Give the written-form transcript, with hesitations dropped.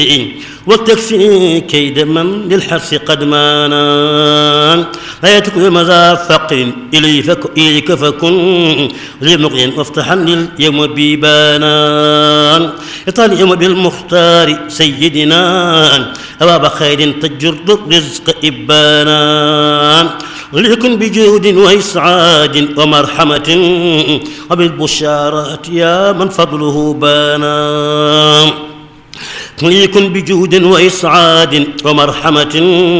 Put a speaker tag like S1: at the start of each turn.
S1: وتكفي كيد من للحرص قد مانا لا يتكن مذا فقر إليك فكن لمغن وافتحا لليوم بيبانا يطال اليوم بالمختار سيدنا أباب خير تجر الرزق إبانا ليكن بجود وإسعاد ومرحمة وبالبشارات يا من فضله بانا ليكن بجود وإسعاد ومرحمة